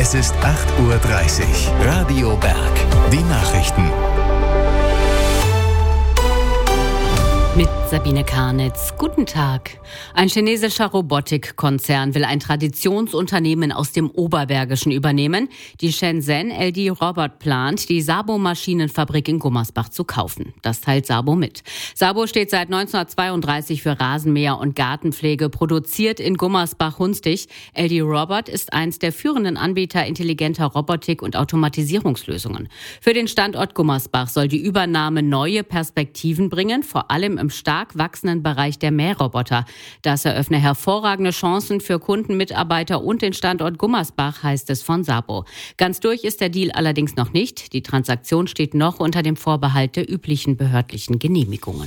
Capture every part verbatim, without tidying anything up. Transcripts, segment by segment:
Es ist acht Uhr dreißig. Radio Berg. Die Nachrichten. Mit Sabine Karnitz. Guten Tag. Ein chinesischer Robotikkonzern will ein Traditionsunternehmen aus dem Oberbergischen übernehmen. Die Shenzhen L D Robot plant, die Sabo Maschinenfabrik in Gummersbach zu kaufen. Das teilt Sabo mit. Sabo steht seit neunzehnhundertzweiunddreißig für Rasenmäher und Gartenpflege, produziert in Gummersbach-Hunstig. L D Robot ist eins der führenden Anbieter intelligenter Robotik und Automatisierungslösungen. Für den Standort Gummersbach soll die Übernahme neue Perspektiven bringen, vor allem im stark wachsenden Bereich der Mähroboter. Das eröffne hervorragende Chancen für Kunden, Mitarbeiter und den Standort Gummersbach, heißt es von Sabo. Ganz durch ist der Deal allerdings noch nicht. Die Transaktion steht noch unter dem Vorbehalt der üblichen behördlichen Genehmigungen.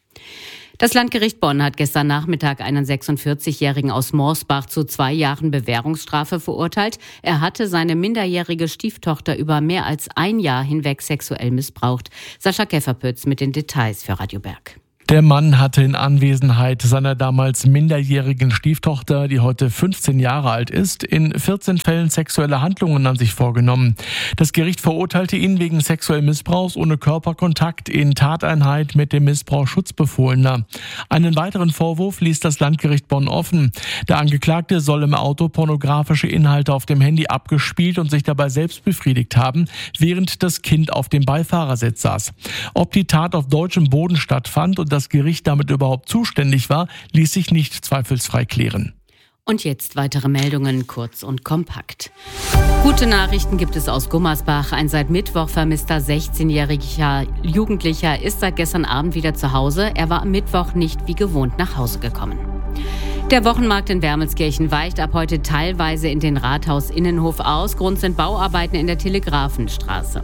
Das Landgericht Bonn hat gestern Nachmittag einen sechsundvierzigjährigen aus Morsbach zu zwei Jahren Bewährungsstrafe verurteilt. Er hatte seine minderjährige Stieftochter über mehr als ein Jahr hinweg sexuell missbraucht. Sascha Käferpütz mit den Details für Radio Berg. Der Mann hatte in Anwesenheit seiner damals minderjährigen Stieftochter, die heute fünfzehn Jahre alt ist, in vierzehn Fällen sexuelle Handlungen an sich vorgenommen. Das Gericht verurteilte ihn wegen sexuellen Missbrauchs ohne Körperkontakt in Tateinheit mit dem Missbrauchsschutzbefohlener. Einen weiteren Vorwurf ließ das Landgericht Bonn offen. Der Angeklagte soll im Auto pornografische Inhalte auf dem Handy abgespielt und sich dabei selbst befriedigt haben, während das Kind auf dem Beifahrersitz saß. Ob die Tat auf deutschem Boden stattfand und das Gericht damit überhaupt zuständig war, ließ sich nicht zweifelsfrei klären. Und jetzt weitere Meldungen, kurz und kompakt. Gute Nachrichten gibt es aus Gummersbach. Ein seit Mittwoch vermisster sechzehnjähriger Jugendlicher ist seit gestern Abend wieder zu Hause. Er war am Mittwoch nicht wie gewohnt nach Hause gekommen. Der Wochenmarkt in Wermelskirchen weicht ab heute teilweise in den Rathausinnenhof aus. Grund sind Bauarbeiten in der Telegrafenstraße.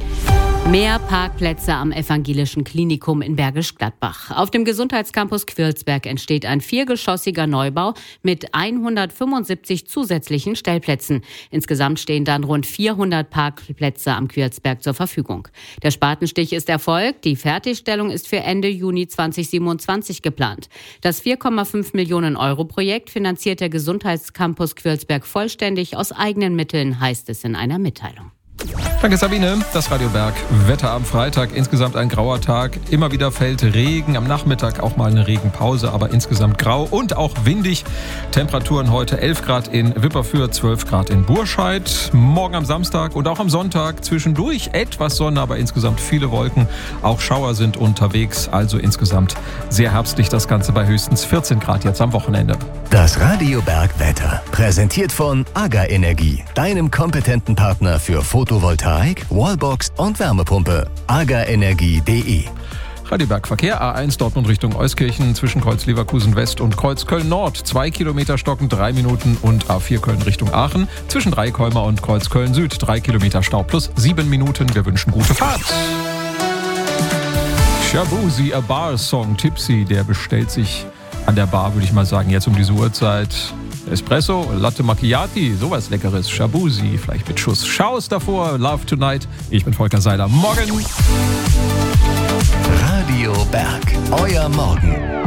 Mehr Parkplätze am Evangelischen Klinikum in Bergisch Gladbach. Auf dem Gesundheitscampus Quirlsberg entsteht ein viergeschossiger Neubau mit hundertfünfundsiebzig zusätzlichen Stellplätzen. Insgesamt stehen dann rund vierhundert Parkplätze am Quirlsberg zur Verfügung. Der Spatenstich ist erfolgt. Die Fertigstellung ist für Ende Juni zweitausendsiebenundzwanzig geplant. Das vier Komma fünf Millionen Euro Projekt finanziert der Gesundheitscampus Quirlsberg vollständig aus eigenen Mitteln, heißt es in einer Mitteilung. Danke Sabine, das Radio Berg. Wetter am Freitag, insgesamt ein grauer Tag. Immer wieder fällt Regen, am Nachmittag auch mal eine Regenpause, aber insgesamt grau und auch windig. Temperaturen heute elf Grad in Wipperfürth, zwölf Grad in Burscheid. Morgen am Samstag und auch am Sonntag zwischendurch etwas Sonne, aber insgesamt viele Wolken. Auch Schauer sind unterwegs, also insgesamt sehr herbstlich das Ganze bei höchstens vierzehn Grad jetzt am Wochenende. Das Radio Berg Wetter, präsentiert von AGA Energie, deinem kompetenten Partner für Photovoltaik, Wallbox und Wärmepumpe. agaenergie punkt de. Radio Berg Verkehr, A eins Dortmund Richtung Euskirchen zwischen Kreuz Leverkusen West und Kreuz Köln Nord. Zwei Kilometer stocken, drei Minuten und A vier Köln Richtung Aachen zwischen Dreikolmer und Kreuz Köln Süd. Drei Kilometer Stau plus sieben Minuten. Wir wünschen gute Fahrt. Shabuzi, a Bar Song. Tipsy, der bestellt sich an der Bar, würde ich mal sagen, jetzt um diese Uhrzeit. Espresso, Latte Macchiati, sowas Leckeres. Shabuzi, vielleicht mit Schuss Schaus davor. Love Tonight. Ich bin Volker Seiler. Morgen. Radio Berg, euer Morgen.